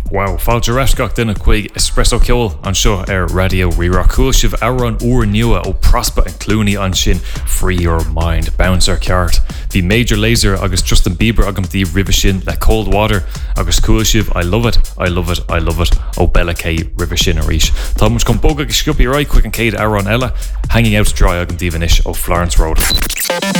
Wow, fáilte reisgach duna chuig espresso ceol an seo radio Rirá cool sibh áran uair nua ó Prospa an Clooney an sin Free Your Mind, Bouncer ceart. Bhí Major Lazer agus Justin Bieber agam tí ribh sin le Cold Water agus cool sibh I Love It, I Love It, I Love It ó Bella K ribh sin a ríis. Tá muid chun bóga go sciúpi right quick an céad áran eile, Hanging Out to Dry agam tí vanis ó Florence Road.